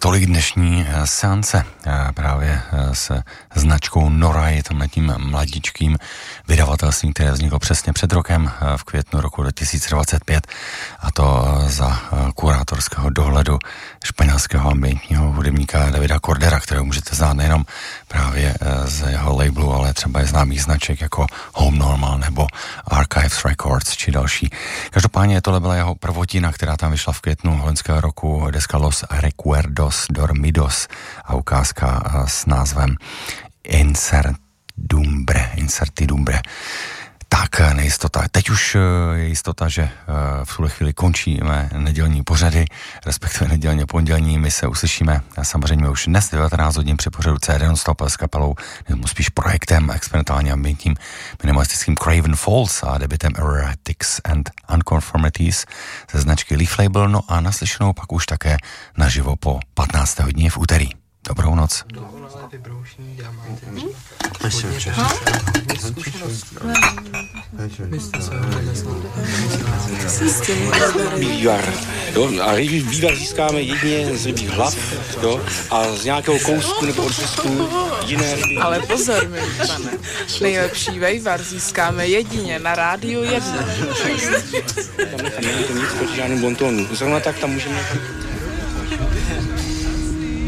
tolik dnešní seance právě se značkou Nora, je tam nad tím mladičkým vydavatelstvím, které vzniklo přesně před rokem v květnu roku 2025, a to za kurátorského dohledu španělského ambientního hudebníka Davida Cordera, kterého můžete znát nejenom právě z jeho labelu, ale třeba je známých značek jako Home Normal nebo Archives Records či další. Každopádně tohle byla jeho prvotina, která tam vyšla v květnu loňského roku, deska Los Recuerdos Dormidos a ukázka s názvem Incertidumbre. Tak, nejistota. Teď už je jistota, že v tuhle chvíli končíme nedělní pořady, respektive nedělně pondělní. My se uslyšíme samozřejmě už dnes 19 hodin při pořadu CD non-stop s kapelou, nebo spíš projektem experimentálně ambientním minimalistickým Craven Falls a debutem Erratics and Unconformities ze značky Leaf Label. No a naslyšenou pak už také naživo po 15. hodině v úterý. Dobrou noc. Vývar. A vývar získáme jedině z rybích hlav, jo, a z nějakého kousku nebo odřezku jiné ryby. Ale pozor, milý pane, nejlepší vývar získáme jedině na Rádiu 1. Tam není to nic proti žádným bontónům. Zrovna tak tam můžeme...